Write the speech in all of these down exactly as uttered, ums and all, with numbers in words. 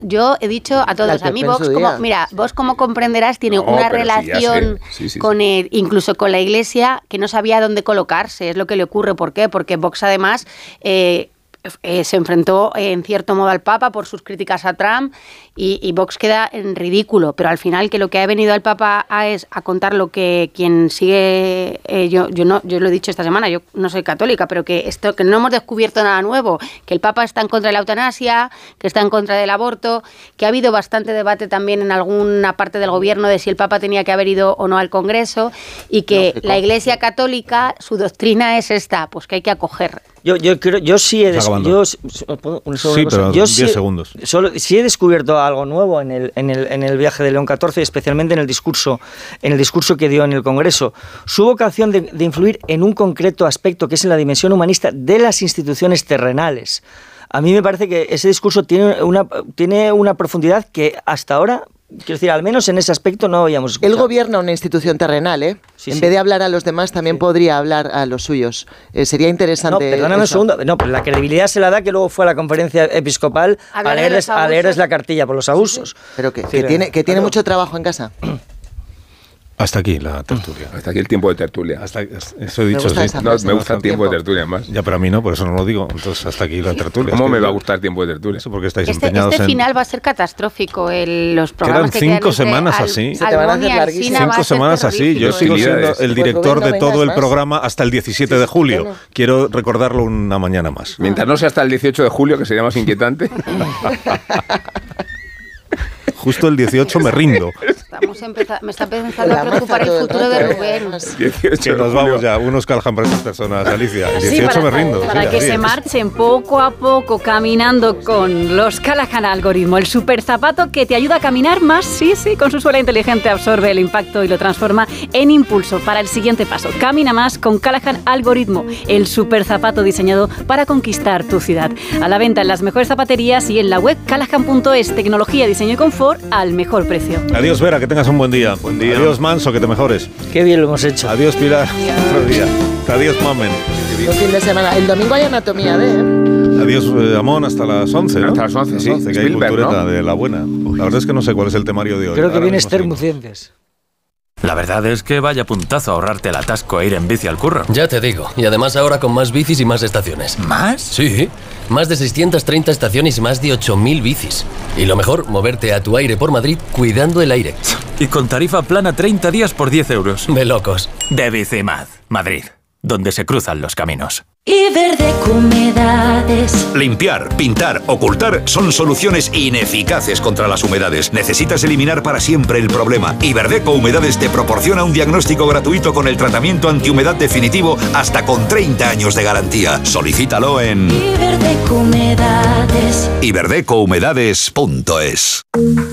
yo he dicho a todos, a mí Vox, como, mira, Vox como comprenderás tiene no, una relación sí, sí, sí, con el, incluso con la Iglesia que no sabía dónde colocarse, es lo que le ocurre. ¿Por qué? Porque Vox además... Eh, Eh, se enfrentó eh, en cierto modo al Papa por sus críticas a Trump y, y Vox queda en ridículo, pero al final que lo que ha venido el Papa a es a contar lo que quien sigue, eh, yo, yo no yo lo he dicho esta semana, yo no soy católica, pero que esto que no hemos descubierto nada nuevo, que el Papa está en contra de la eutanasia, que está en contra del aborto, que ha habido bastante debate también en alguna parte del gobierno de si el Papa tenía que haber ido o no al Congreso y que no, la Iglesia Católica, su doctrina es esta, pues que hay que acoger. Yo, yo creo, yo sí he, des, yo, un sí, pero yo diez sí, segundos. Solo, sí he descubierto algo nuevo en el, en el, en el viaje de León catorce, especialmente en el discurso, en el discurso que dio en el Congreso. Su vocación de, de influir en un concreto aspecto que es en la dimensión humanista de las instituciones terrenales. A mí me parece que ese discurso tiene una, tiene una profundidad que hasta ahora, quiero decir, al menos en ese aspecto no habíamos escuchado. Él gobierna una institución terrenal, ¿eh? Sí, en sí. vez de hablar a los demás, también sí. podría hablar a los suyos. Eh, sería interesante. No, perdóname eso. un segundo. No, pero la credibilidad se la da que luego fue a la conferencia episcopal a leerles, a leerles la cartilla por los abusos. Sí, sí. Pero que, sí, que tiene, que tiene mucho trabajo en casa. Hasta aquí la tertulia. Hasta aquí el tiempo de tertulia. Hasta, eso he dicho, me gusta, sí. no, me gusta el tiempo, tiempo de tertulia más. Ya, pero a mí no, por eso no lo digo. Entonces, hasta aquí la tertulia. ¿Cómo es que me va a gustar el tiempo de tertulia? Eso porque estáis este, empeñados este en... final va a ser catastrófico. El, los programas Quedan cinco que semanas al, así. Se te van a hacer larguísimas. Cinco semanas así. Yo sigo siendo el director pues, no de todo el más. programa hasta el diecisiete de julio. Bueno. Quiero recordarlo una mañana más. Mientras no sea hasta el dieciocho de julio, que sería más inquietante. Justo el dieciocho me rindo. Estamos empezando, me está empezando a preocupar el futuro de Rubén. Que nos vamos ya, unos Callahan para estas personas, Alicia. El dieciocho sí, para, me rindo. Para sí, que así se es. marchen poco a poco caminando con los Callahan Algoritmo, el super zapato que te ayuda a caminar más, sí, sí, con su suela inteligente absorbe el impacto y lo transforma en impulso para el siguiente paso. Camina más con Callahan Algoritmo, el super zapato diseñado para conquistar tu ciudad. A la venta en las mejores zapaterías y en la web callahan punto es, tecnología, diseño y confort al mejor precio. Adiós, Vera, que tengas un buen día. Buen día. Adiós, Manso, que te mejores. Qué bien lo hemos hecho. Adiós, Pilar. Otro día. Adiós, Mamen. Buen fin de semana. El domingo hay anatomía de, ¿eh? Adiós, eh, Amón, hasta las once, ¿no? Hasta las once, sí. once, que hay cultureta, ¿no? De la buena. La verdad es que no sé cuál es el temario de hoy. Creo que Ahora viene Esther Mucientes. La verdad es que vaya puntazo ahorrarte el atasco e ir en bici al curro. Ya te digo, y además ahora con más bicis y más estaciones. ¿Más? Sí, más de seiscientas treinta estaciones y más de ocho mil bicis. Y lo mejor, moverte a tu aire por Madrid cuidando el aire. Y con tarifa plana treinta días por diez euros. De locos. De Bicimad, Madrid, donde se cruzan los caminos. Iberdeco Humedades. Limpiar, pintar, ocultar son soluciones ineficaces contra las humedades. Necesitas eliminar para siempre el problema. Iberdeco Humedades te proporciona un diagnóstico gratuito con el tratamiento antihumedad definitivo hasta con treinta años de garantía. Solicítalo en Iberdeco Humedades. iberdeco humedades punto es.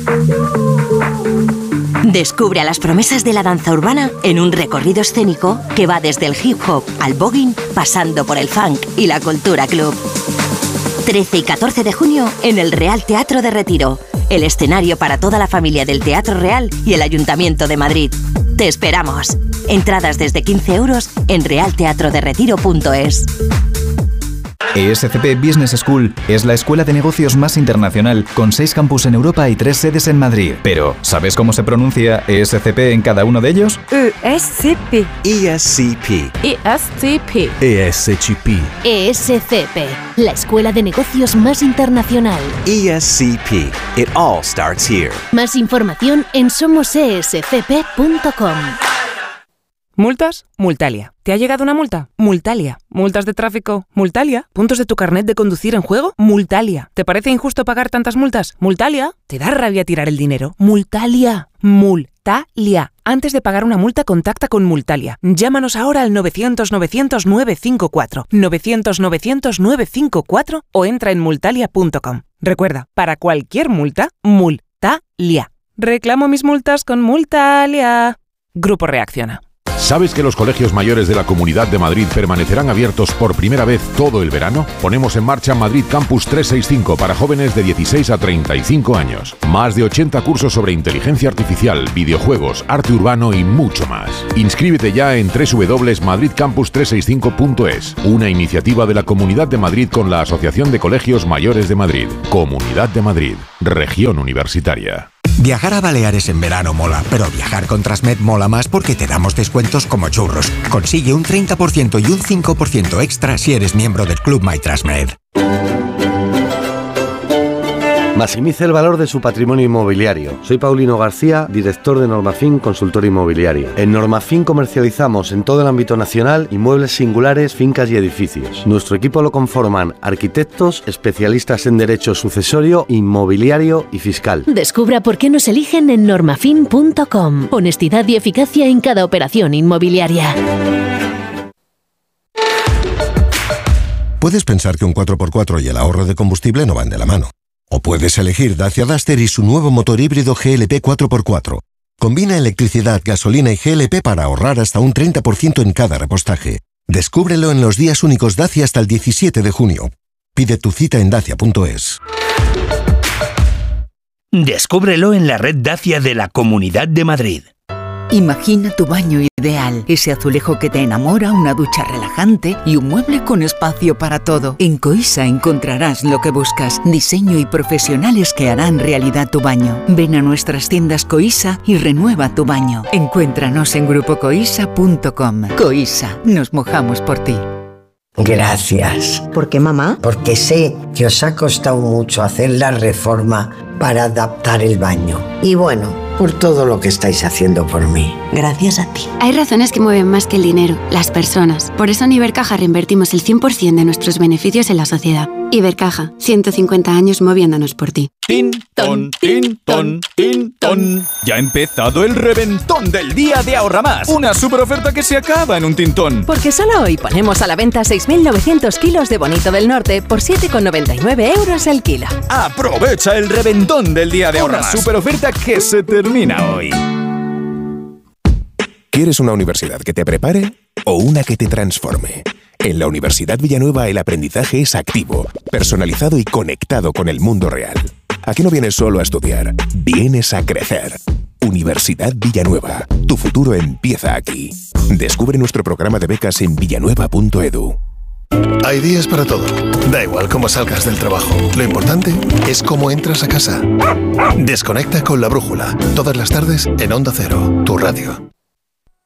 Descubre a las promesas de la danza urbana en un recorrido escénico que va desde el hip hop al voguing, pasando por el funk y la cultura club. trece y catorce de junio en el Real Teatro de Retiro, el escenario para toda la familia del Teatro Real y el Ayuntamiento de Madrid. Te esperamos. Entradas desde quince euros en real teatro de retiro punto es. E S C P Business School es la escuela de negocios más internacional, con seis campus en Europa y tres sedes en Madrid. Pero, ¿sabes cómo se pronuncia E S C P en cada uno de ellos? E S C P. E S C P. E S C P. E S C P. E S C P, la escuela de negocios más internacional. E S C P. It all starts here. Más información en somos e s c p punto com. ¿Multas? Multalia. ¿Te ha llegado una multa? Multalia. ¿Multas de tráfico? Multalia. ¿Puntos de tu carnet de conducir en juego? Multalia. ¿Te parece injusto pagar tantas multas? Multalia. ¿Te da rabia tirar el dinero? Multalia. Multalia. Antes de pagar una multa, contacta con Multalia. Llámanos ahora al novecientos novecientos nueve cinco cuatro, novecientos novecientos nueve cinco cuatro o entra en multalia punto com. Recuerda, para cualquier multa, Multalia. Reclamo mis multas con Multalia. Grupo Reacciona. ¿Sabes que los colegios mayores de la Comunidad de Madrid permanecerán abiertos por primera vez todo el verano? Ponemos en marcha Madrid Campus trescientos sesenta y cinco para jóvenes de dieciséis a treinta y cinco años. Más de ochenta cursos sobre inteligencia artificial, videojuegos, arte urbano y mucho más. Inscríbete ya en doble u doble u doble u punto madrid campus trescientos sesenta y cinco punto es, una iniciativa de la Comunidad de Madrid con la Asociación de Colegios Mayores de Madrid. Comunidad de Madrid, región universitaria. Viajar a Baleares en verano mola, pero viajar con Transmed mola más porque te damos descuentos como churros. Consigue un treinta por ciento y un cinco por ciento extra si eres miembro del Club My Transmed. Maximice el valor de su patrimonio inmobiliario. Soy Paulino García, director de Normafin Consultor Inmobiliario. En Normafin comercializamos en todo el ámbito nacional inmuebles singulares, fincas y edificios. Nuestro equipo lo conforman arquitectos, especialistas en derecho sucesorio, inmobiliario y fiscal. Descubra por qué nos eligen en normafin punto com. Honestidad y eficacia en cada operación inmobiliaria. Puedes pensar que un cuatro por cuatro y el ahorro de combustible no van de la mano. O puedes elegir Dacia Duster y su nuevo motor híbrido G L P cuatro por cuatro. Combina electricidad, gasolina y G L P para ahorrar hasta un treinta por ciento en cada repostaje. Descúbrelo en los días únicos Dacia hasta el diecisiete de junio. Pide tu cita en dacia punto es. Descúbrelo en la red Dacia de la Comunidad de Madrid. Imagina tu baño ideal, ese azulejo que te enamora, una ducha relajante y un mueble con espacio para todo. En Coisa encontrarás lo que buscas, diseño y profesionales que harán realidad tu baño. Ven a nuestras tiendas Coisa y renueva tu baño. Encuéntranos en grupo coisa punto com. Coisa, nos mojamos por ti. Gracias. ¿Por qué, mamá? Porque sé que os ha costado mucho hacer la reforma para adaptar el baño. Y bueno, por todo lo que estáis haciendo por mí. Gracias a ti. Hay razones que mueven más que el dinero, las personas. Por eso en Ibercaja reinvertimos el cien por ciento de nuestros beneficios en la sociedad. Ibercaja, ciento cincuenta años moviéndonos por ti. Tin, ton, tin, ton, tin, ton. Ya ha empezado el reventón del día de Ahorra Más. Una super oferta que se acaba en un tintón. Porque solo hoy ponemos a la venta seis mil novecientos kilos de Bonito del Norte por siete con noventa y nueve euros el kilo. Aprovecha el reventón del día de Ahorra Más. Una super oferta que se termina hoy. ¿Quieres una universidad que te prepare o una que te transforme? En la Universidad Villanueva el aprendizaje es activo, personalizado y conectado con el mundo real. Aquí no vienes solo a estudiar, vienes a crecer. Universidad Villanueva, tu futuro empieza aquí. Descubre nuestro programa de becas en villanueva punto edu. Hay días para todo. Da igual cómo salgas del trabajo. Lo importante es cómo entras a casa. Desconecta con La Brújula. Todas las tardes en Onda Cero, tu radio.